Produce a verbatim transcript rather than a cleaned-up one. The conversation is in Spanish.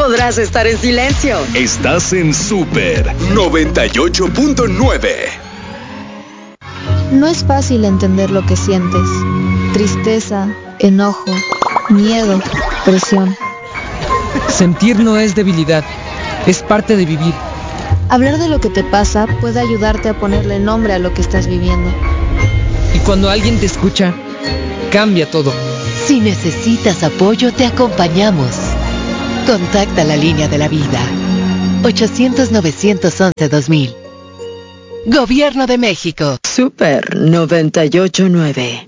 podrás estar en silencio. Estás en Super noventa y ocho punto nueve. No es fácil entender lo que sientes. Tristeza, enojo, miedo, presión. Sentir no es debilidad, es parte de vivir. Hablar de lo que te pasa puede ayudarte a ponerle nombre a lo que estás viviendo. Y cuando alguien te escucha, cambia todo. Si necesitas apoyo, te acompañamos. Contacta la línea de la vida. ochocientos, novecientos once, dos mil. Gobierno de México. Super noventa y ocho punto nueve.